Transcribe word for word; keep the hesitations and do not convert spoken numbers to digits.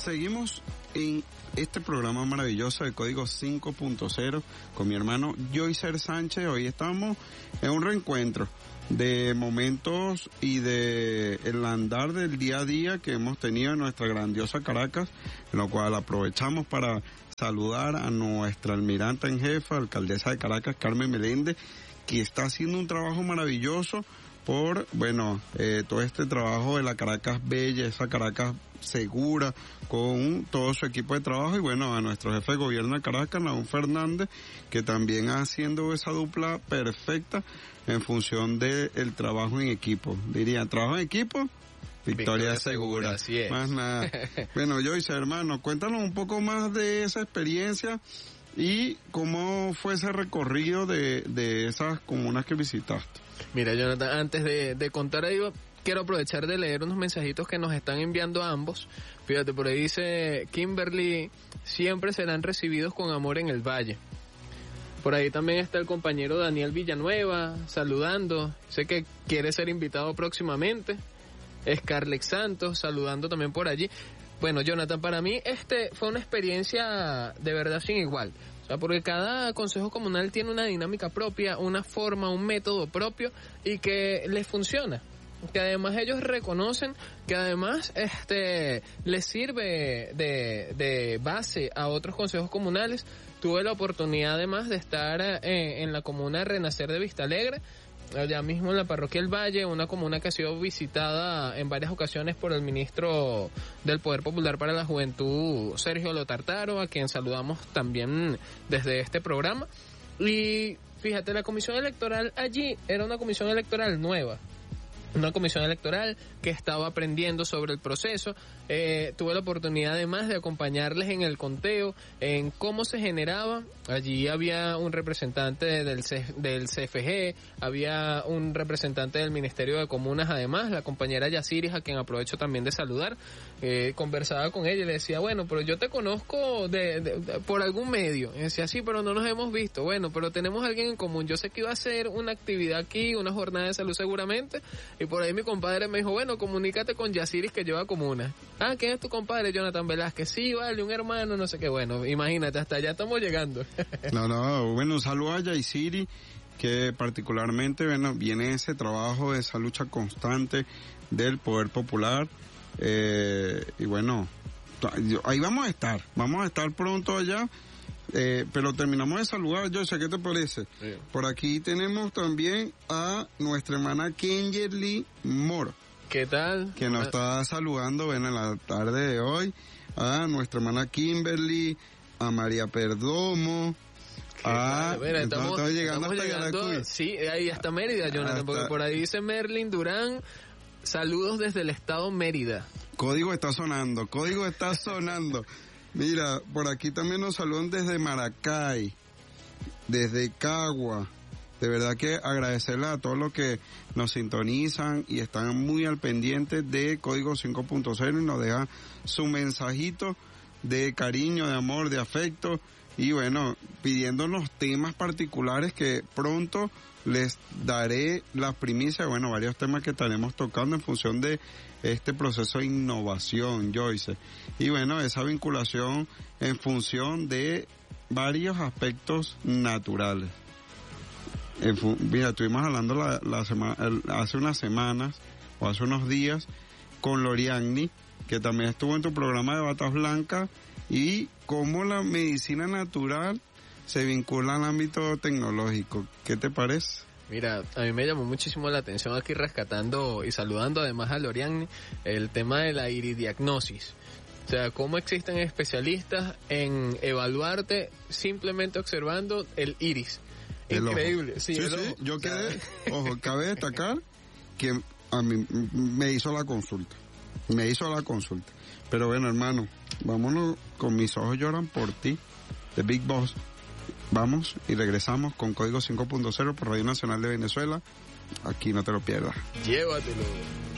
Seguimos en este programa maravilloso de Código cinco punto cero con mi hermano Joycer Sánchez. Hoy estamos en un reencuentro de momentos y de el andar del día a día que hemos tenido en nuestra grandiosa Caracas, en lo cual aprovechamos para saludar a nuestra almiranta en jefa, alcaldesa de Caracas, Carmen Meléndez, que está haciendo un trabajo maravilloso por, bueno, eh, todo este trabajo de la Caracas Bella, esa Caracas segura, con todo su equipo de trabajo, y bueno, a nuestro jefe de gobierno de Caracas, Nahum Fernández, que también haciendo esa dupla perfecta en función del de trabajo en equipo. Diría, trabajo en equipo, victoria, victoria segura. Así es. Más nada. Bueno, Joyce, hermano, cuéntanos un poco más de esa experiencia y cómo fue ese recorrido de, de esas comunas que visitaste. Mira, Jonathan, antes de, de contar ahí, quiero aprovechar de leer unos mensajitos que nos están enviando ambos. Fíjate, por ahí dice Kimberly, siempre serán recibidos con amor en el Valle. Por ahí también está el compañero Daniel Villanueva, saludando. Sé que quiere ser invitado próximamente. Scarlett Santos, saludando también por allí. Bueno, Jonathan, para mí este fue una experiencia de verdad sin igual. O sea, porque cada consejo comunal tiene una dinámica propia, una forma, un método propio y que les funciona. Que además ellos reconocen que además este les sirve de, de base a otros consejos comunales. Tuve la oportunidad además de estar eh, en la comuna de Renacer de Vistalegre, allá mismo en la parroquia El Valle, una comuna que ha sido visitada en varias ocasiones por el ministro del Poder Popular para la Juventud, Sergio Lotartaro, a quien saludamos también desde este programa. Y fíjate, la comisión electoral allí era una comisión electoral nueva. Una comisión electoral que estaba aprendiendo sobre el proceso. Eh, tuve la oportunidad además de acompañarles en el conteo, en cómo se generaba. Allí había un representante del, C, del C F G, había un representante del Ministerio de Comunas además, la compañera Yaciris, a quien aprovecho también de saludar. Eh, conversaba con ella y le decía, bueno, pero yo te conozco de, de, de, por algún medio. Y decía, sí, pero no nos hemos visto. Bueno, pero tenemos a alguien en común. Yo sé que iba a hacer una actividad aquí, una jornada de salud seguramente. Y por ahí mi compadre me dijo, bueno, comunícate con Yaciris que lleva comuna. Ah, ¿quién es tu compadre? Jonathan Velázquez. Sí, vale, un hermano, no sé qué. Bueno, imagínate, hasta allá estamos llegando. No, no, bueno, un saludo a Yaciris, que particularmente, bueno, viene ese trabajo de esa lucha constante del Poder Popular. Eh, y bueno, ahí vamos a estar, vamos a estar pronto allá. Eh, pero terminamos de saludar, yo sé qué te parece. Sí. Por aquí tenemos también a nuestra hermana Kenjerly Moro. ¿Qué tal? Que nos está saludando, ven, en la tarde de hoy. A nuestra hermana Kimberly, a María Perdomo. Ah, mira, estamos, estamos llegando estamos hasta llegando, sí, ahí hasta Mérida, Jonathan, hasta... porque por ahí dice Merlin Durán, saludos desde el estado Mérida. Código está sonando, código está sonando. Mira, por aquí también nos saludan desde Maracay, desde Cagua. De verdad que agradecerle a todos los que nos sintonizan y están muy al pendiente de Código cinco punto cero y nos dejan su mensajito de cariño, de amor, de afecto y bueno, pidiéndonos temas particulares que pronto les daré las primicias, bueno, varios temas que estaremos tocando en función de este proceso de innovación, Joyce. Y bueno, esa vinculación en función de varios aspectos naturales. En fu- mira, estuvimos hablando la, la sema- el, hace unas semanas o hace unos días con Loriani, que también estuvo en tu programa de Batas Blancas, y cómo la medicina natural se vincula al ámbito tecnológico. ¿Qué te parece? Mira, a mí me llamó muchísimo la atención aquí rescatando y saludando además a Loriani el tema de la iridiagnosis. O sea, cómo existen especialistas en evaluarte simplemente observando el iris. El Increíble. Ojo. Sí, sí, sí, yo quedé, ojo, cabe destacar que a mí me hizo la consulta. Me hizo la consulta. Pero bueno, hermano, vámonos con Mis Ojos Lloran por Ti, de Big Boss. Vamos y regresamos con Código cinco punto cero por Radio Nacional de Venezuela. Aquí no te lo pierdas. Llévatelo.